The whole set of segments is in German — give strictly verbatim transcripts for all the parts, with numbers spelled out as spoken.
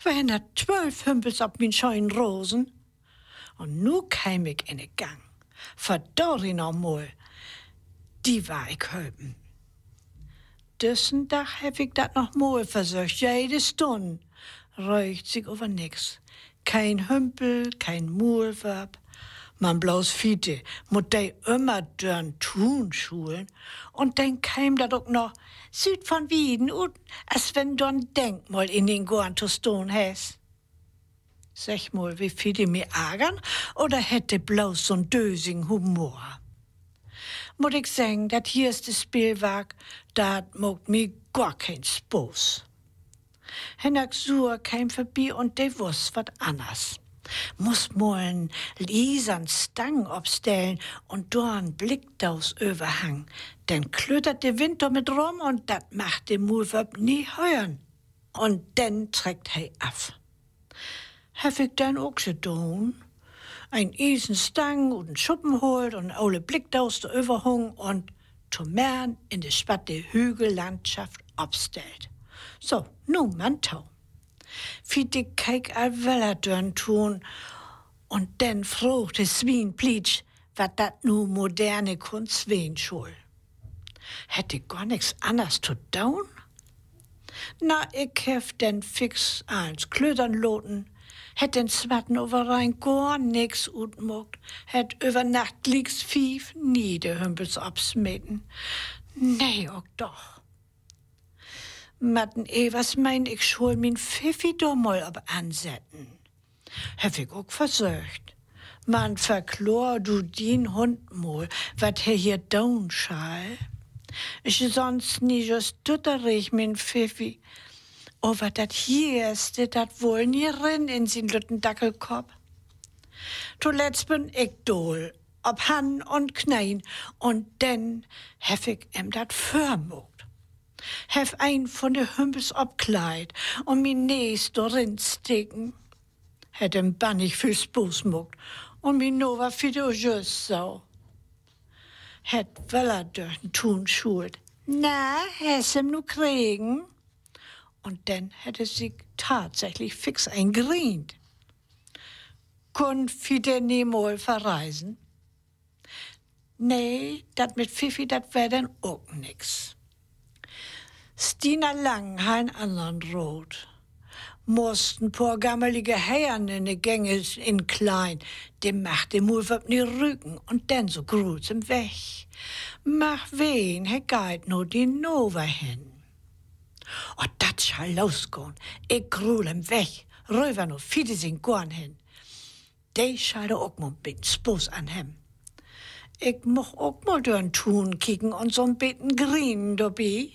waren er zwölf Hümpels op min scheuen Rosen. Und nu käm ich in den Gang. Verdorri noch mal. Die war ich hüben. Düssen Tag hab ich dat noch mal versucht, jede Stunde. Reucht sich over nix. Kein Hümpel, kein Maulwerb. Man bloß Fiete, mut dei immer dörn tun schulen. Und dann käm dat auch noch süd von Wieden und als wenn du ein Denkmal in den Gorn zu stehen hast. Sag mal, wie Fiete mir ärgern oder hätte bloß so'n dösing Humor? Mut ich sagen, dat hier ist das Spielwerk, dat mogt mir gar kein Spaß. Hennak Sur käm vorbei und de wuss wat anders. Muss mo'n Liesern Stang obstellen und dorn Blickdaus überhang. Denn klötert de Wind mit rum und dat macht de Maulwerb nie hören. Und dann trägt hei af. Hab ich dann auch gedun? Ein Eisenstang und einen Schuppen holt und alle Blickdaus da überhung und zum Mern in de spatte Hügellandschaft obstellt. So, nu man tau. Wie die Keik all Weller dörn tun und dann frucht de Swien plitsch, wat dat nu moderne Kunst wen schul. Hätte gar nix anders zu tun? Na, ich hef denn fix eins Klödern loten, hätt den Zwatten over rein gar nix utmogt, hätt über Nacht lieg's fief nie de Hümpels absmeten. Nee, auch doch. Matten eh, was mein ich schul min Pfiffi do mal ob ansetten. Hab ich auch versucht. Man verklor du din Hund mal, wat he hier down schall. Ich sonst nie just tutterig min Pfiffi. Oh, wat dat hier ist, dat wohl nie rin in sin lütten Dackelkopf. Zuletzt bin ich dohl, ob Han und Knein, und denn hef ich em dat förmogt. Hef ein von de Hümpels obkleid und mi Näs dorin sticken. Hätt em bannig viel Spaß mogt und mi Nova fido just so. Hätt Weller dörten tun schuld. Na, hessem nu kriegen? Und dann hätte sie tatsächlich fix eingerient. Kun Fiete niemol verreisen? Nee, dat mit Pfiffi, dat wär dann auch nix. Stina Lang ha einen anderen Rot. Mussten paar gammelige Herren in de Gänge in klein, dem macht dem Maulwerb nie Rücken und dann so gruß im Weg. Mach wen, he geit no die Nova hin. Oh, dat schall losgehen. Ich grul im Weg, rüber no Fiete sin Gorn hin. De schall da auch mal ein bisschen Spaß an hem. Ich moch auch mal dörn tun kicken und so'n bisschen grinen dabei.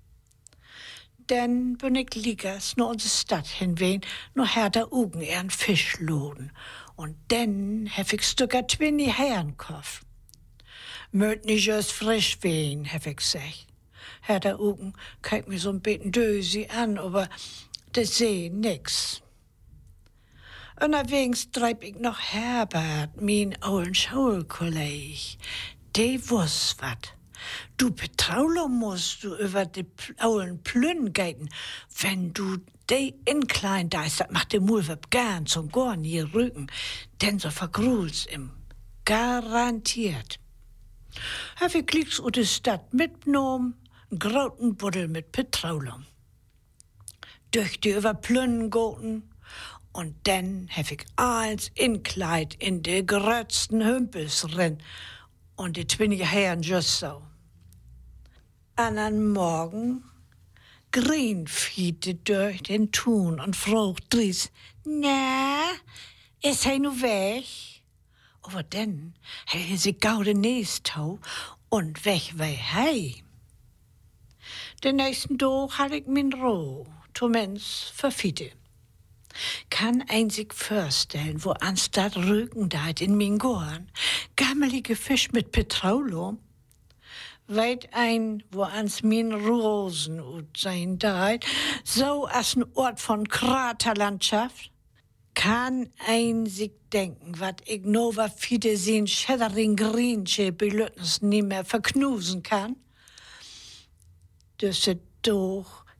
Dann bin ich liegers nur unsere Stadt hinwehen, nur härter Ugen ehren Fisch loden. Und dann hef ich Stücker Twinny Herrenkopf. Möt nicht just frisch wehen, hef ich gesagt. Härter Ugen kijk mir so'n bisschen dösi an, aber das seh nix. Unterwegs treib ich noch Herbert, min ollen Schulkolleg. De wuss wat. Du Petraulo musst du über die ollen Plünn geiten. Wenn du de inklein deist, dat macht de Maulwerb gern zum Gorn hier Rücken, denn so vergrul's im. Garantiert. Hab ich klicks u de Stadt mitgenommen, n grauten Buddel mit Petroleum. Durch die über Plünnen goten und dann hab ich als Inkleid in de grötzten Hümpels rin und die twinige Herren just so. Andern Morgen grien Fiete durch den Tun und frucht dries, na, is hij nu weg? Aber dann hei sie gaude Nästau und weg wei hei. Den nächsten Tag hatte ich min Roh, zumindest für Fiete. Kann ein sich vorstellen, wo anstatt Rücken deit in min Gorn, gammelige Fisch mit Petroleum, weit ein, wo ans min Rosen ut sein deit, so as n Ort von Kraterlandschaft, kann ein sich denken, wat ich nova Fiete sin Schädering Griensche belüttens nie mehr verknusen kann. Das ist doch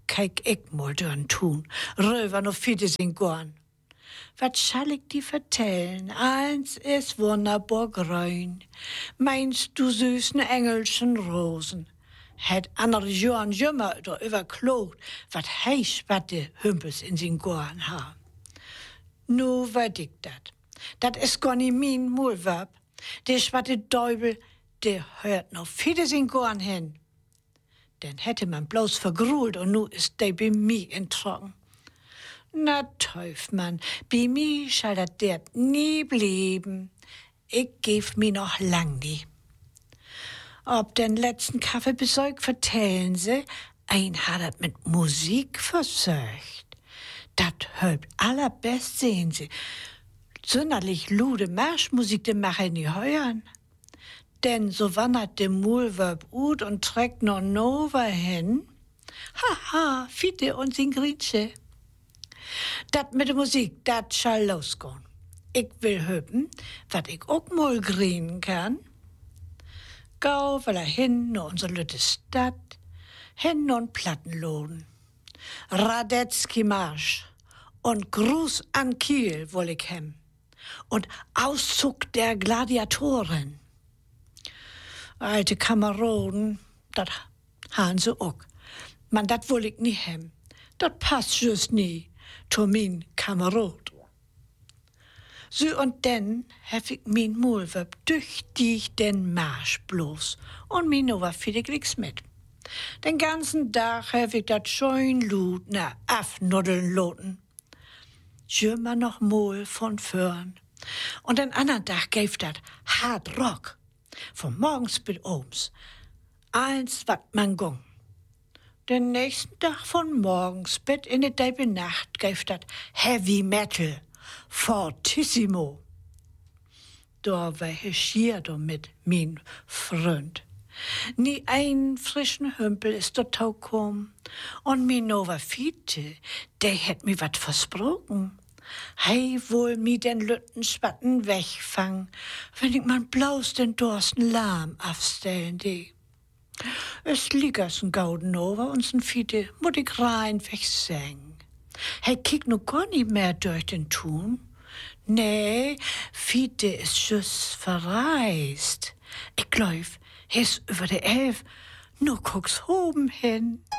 kijk ik mal dörn tun, röver noch fiete sin gorn. Wat schall ich die vertellen? Eins ist wunderbar grün. Meinst du süßen engelschen Rosen? Het andere Johan jummer der überklogt, wat heisch wat de Hümpels in sin Gorn ha. Nu weet ik dat. Dat is gar nicht mein Mulverb. Der schwatte Deubel, der hört noch viele sin Gorn hin. Den hätte man bloß vergrult und nu ist der bei mir entrocken. Na teuf, Mann, bei mir schall dat dert nie blieben. Ich geb mi noch lang nie. Ob den letzten Kaffeebesorg vertellen sie, ein hat dat mit Musik versorgt. Dat hört allerbest, sehen sie. Sonderlich lude Marschmusik, de mach ich nie hören. Denn so wandert de Mulverb ut und trägt noch nova hin. Haha, Fiete und sin Grieche. Dat mit der Musik, dat schall losgehen. Ich will höpen, wat ich auch mal grien kann. Gau will er hin nur unsere lütte Stadt, hin nun Plattenlohn. Radetzky Marsch und Gruß an Kiel woll ich hem. Und Auszug der Gladiatoren. Alte Kameraden, dat han sie auch. Man, dat woll ich nie hem. Dat passt just nie zu min Kamerad. So und denn hef ich min Mulverb durch dich den Marsch bloß und min nova fiedig nix mit. Den ganzen Tag hef ich dat schön Lut na afnuddeln loten. Jümmer noch Mol von vorn. Und den anderen Tag gäf dat Hard Rock. Von morgens bis abends. Eins wat man gung. Den nächsten Tag von morgens bis in die Deibe Nacht gäf dat Heavy Metal. Fortissimo. Da war ich schier damit, mein Freund. Nie ein frischen Hümpel ist dort gekommen. Und mein Nova Fiete, der hätt mi wat versprochen. Hei wohl mi den lütten Spatten wegfangen, wenn ich man bloß den Dorsten lahm aufstellen die. Es liegt ein Gauden over uns ein Fiete, muss ich rein wegsängen. Hey, kick nu gar nicht mehr durch den Tun. Nee, Fiete ist just verreist. Ich glaub, er ist über der Elf, nur guck's oben hin.